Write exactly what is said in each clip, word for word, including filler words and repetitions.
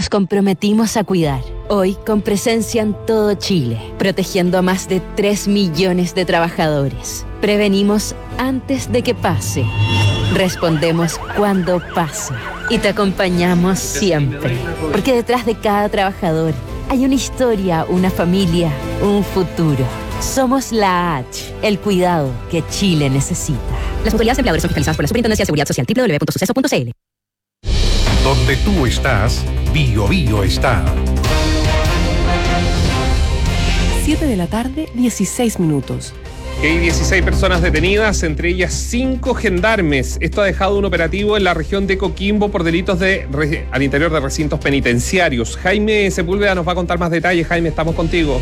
nos comprometimos a cuidar. Hoy con presencia en todo Chile, protegiendo a más de tres millones de trabajadores. Prevenimos antes de que pase. Respondemos cuando pasa. Y te acompañamos siempre. Porque detrás de cada trabajador hay una historia, una familia, un futuro. Somos la H, el cuidado que Chile necesita. Las autoridades empleadoras son fiscalizadas por la Superintendencia de Seguridad Social. doble u doble u doble u punto suceso punto c l. Donde tú estás, Bio Bio está. siete de la tarde, dieciséis minutos. Hay dieciséis personas detenidas, entre ellas cinco gendarmes. Esto ha dejado un operativo en la región de Coquimbo por delitos de re, al interior de recintos penitenciarios. Jaime Sepúlveda nos va a contar más detalles. Jaime, estamos contigo.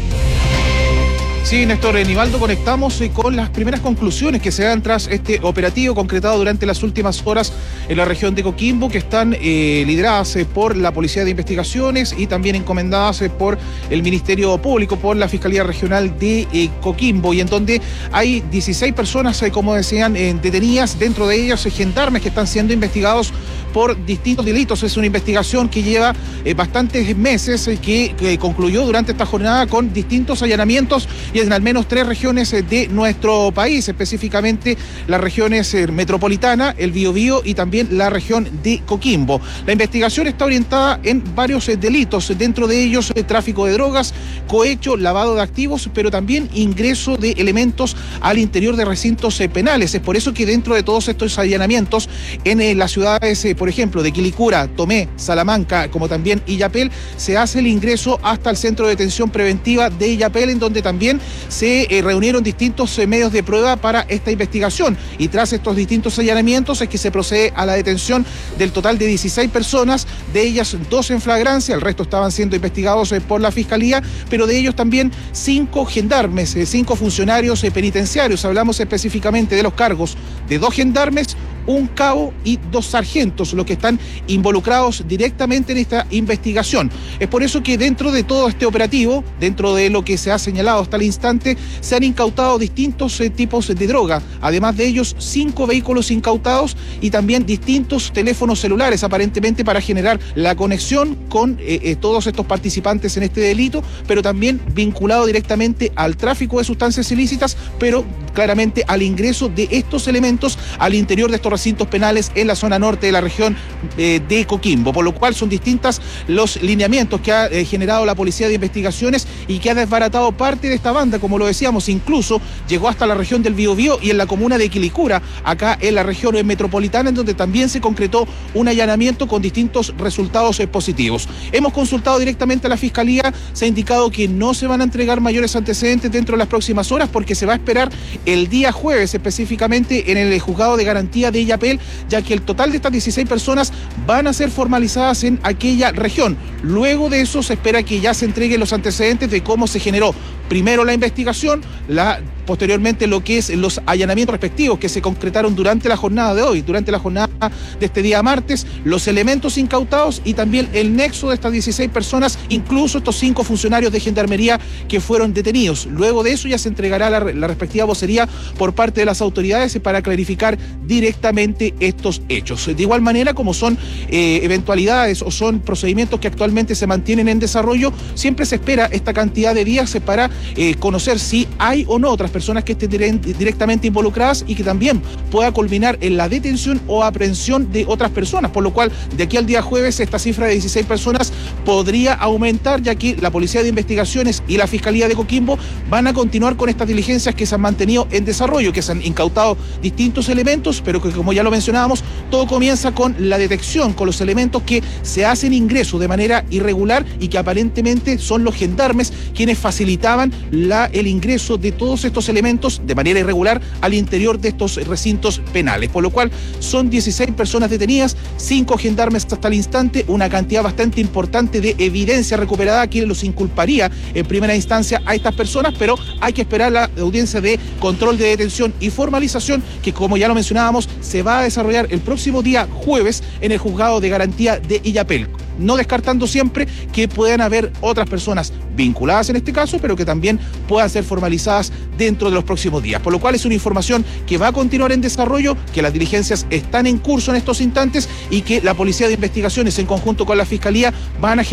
Sí, Néstor Nivaldo, conectamos con las primeras conclusiones que se dan tras este operativo concretado durante las últimas horas en la región de Coquimbo, que están eh, lideradas eh, por la Policía de Investigaciones y también encomendadas eh, por el Ministerio Público, por la Fiscalía Regional de eh, Coquimbo, y en donde hay dieciséis personas, eh, como decían, eh, detenidas, dentro de ellas eh, gendarmes que están siendo investigados por distintos delitos. Es una investigación que lleva eh, bastantes meses, eh, que, que concluyó durante esta jornada con distintos allanamientos y en al menos tres regiones eh, de nuestro país, específicamente las regiones eh, metropolitana, el Biobío y también la región de Coquimbo. La investigación está orientada en varios eh, delitos, dentro de ellos eh, tráfico de drogas, cohecho, lavado de activos, pero también ingreso de elementos al interior de recintos eh, penales. Es por eso que dentro de todos estos allanamientos en eh, las ciudades, eh, por ejemplo, de Quilicura, Tomé, Salamanca, como también Illapel, se hace el ingreso hasta el centro de detención preventiva de Illapel, en donde también se eh, reunieron distintos eh, medios de prueba para esta investigación, y tras estos distintos allanamientos es que se procede a la detención del total de dieciséis personas, de ellas dos en flagrancia, el resto estaban siendo investigados eh, por la Fiscalía, pero de ellos también cinco gendarmes, eh, cinco funcionarios eh, penitenciarios. Hablamos específicamente de los cargos de dos gendarmes, un cabo y dos sargentos, los que están involucrados directamente en esta investigación. Es por eso que dentro de todo este operativo, dentro de lo que se ha señalado hasta el instante, se han incautado distintos eh, tipos de droga. Además de ellos, cinco vehículos incautados y también distintos teléfonos celulares, aparentemente para generar la conexión con eh, eh, todos estos participantes en este delito, pero también vinculado directamente al tráfico de sustancias ilícitas, pero claramente al ingreso de estos elementos al interior de estos recintos penales en la zona norte de la región eh, de Coquimbo, por lo cual son distintas los lineamientos que ha eh, generado la Policía de Investigaciones y que ha desbaratado parte de esta banda, como lo decíamos, incluso llegó hasta la región del Biobío y en la comuna de Quilicura, acá en la región metropolitana, en donde también se concretó un allanamiento con distintos resultados eh, positivos. Hemos consultado directamente a la Fiscalía, se ha indicado que no se van a entregar mayores antecedentes dentro de las próximas horas, porque se va a esperar el día jueves, específicamente en el juzgado de garantía de Illapel, ya que el total de estas dieciséis personas van a ser formalizadas en aquella región. Luego de eso se espera que ya se entreguen los antecedentes de cómo se generó primero la investigación, la posteriormente lo que es los allanamientos respectivos que se concretaron durante la jornada de hoy, durante la jornada de este día martes, los elementos incautados y también el nexo de estas dieciséis personas, incluso estos cinco funcionarios de gendarmería que fueron detenidos. Luego de eso ya se entregará la, la respectiva vocería por parte de las autoridades para clarificar directamente estos hechos. De igual manera, como son eh, eventualidades o son procedimientos que actualmente se mantienen en desarrollo, siempre se espera esta cantidad de días para eh, conocer si hay o no otras personas que estén directamente involucradas y que también pueda culminar en la detención o aprehensión de otras personas, por lo cual de aquí al día jueves esta cifra de dieciséis personas podría aumentar, ya que la Policía de Investigaciones y la Fiscalía de Coquimbo van a continuar con estas diligencias que se han mantenido en desarrollo, que se han incautado distintos elementos, pero que, como ya lo mencionábamos, todo comienza con la detección, con los elementos que se hacen ingreso de manera irregular y que aparentemente son los gendarmes quienes facilitaban la, el ingreso de todos estos elementos de manera irregular al interior de estos recintos penales, por lo cual son dieciséis personas detenidas, cinco gendarmes hasta el instante, una cantidad bastante importante de evidencia recuperada que los inculparía en primera instancia a estas personas, pero hay que esperar la audiencia de control de detención y formalización que, como ya lo mencionábamos, se va a desarrollar el próximo día jueves en el juzgado de garantía de Illapel, no descartando siempre que puedan haber otras personas vinculadas en este caso, pero que también puedan ser formalizadas dentro de los próximos días, por lo cual es una información que va a continuar en desarrollo, que las diligencias están en curso en estos instantes y que la Policía de Investigaciones en conjunto con la Fiscalía van a